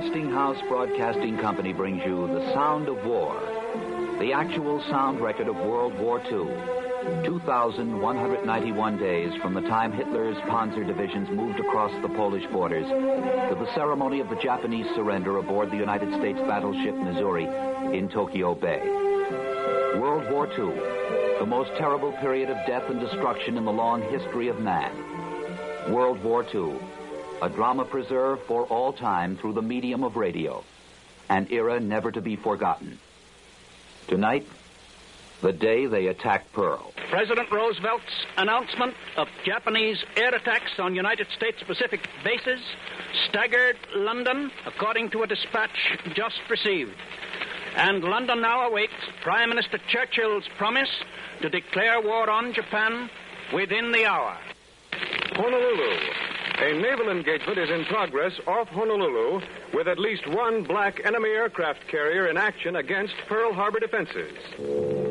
Westinghouse Broadcasting Company brings you The Sound of War, the actual sound record of World War II. 2,191 days from the time Hitler's Panzer divisions moved across the Polish borders to the ceremony of the Japanese surrender aboard the United States battleship Missouri in Tokyo Bay. World War II, the most terrible period of death and destruction in the long history of man. World War II, a drama preserved for all time through the medium of radio, an era never to be forgotten. Tonight, the day they attacked Pearl. President Roosevelt's announcement of Japanese air attacks on United States Pacific bases staggered London, according to a dispatch just received. And London now awaits Prime Minister Churchill's promise to declare war on Japan within the hour. Honolulu. A naval engagement is in progress off Honolulu with at least one black enemy aircraft carrier in action against Pearl Harbor defenses.